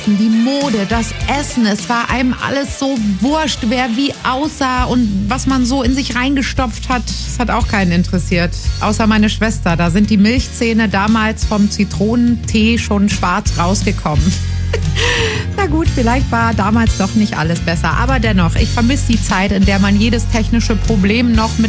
Finanzen, die Mode, das Essen. Es war einem alles so wurscht, wer wie aussah und was man so in sich reingestopft hat. Das hat auch keinen interessiert. Außer meine Schwester. Da sind die Milchzähne damals vom Zitronentee schon schwarz rausgekommen. Na gut, vielleicht war damals doch nicht alles besser. Aber dennoch, ich vermisse die Zeit, in der man jedes technische Problem noch mit